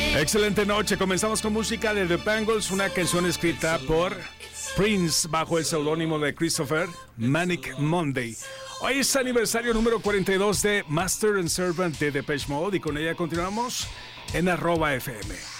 Excelente noche, comenzamos con música de The Bangles, una canción escrita por Prince bajo el seudónimo de Christopher, Manic Monday. Hoy es aniversario número 42 de Master and Servant de Depeche Mode y con ella continuamos en @FM.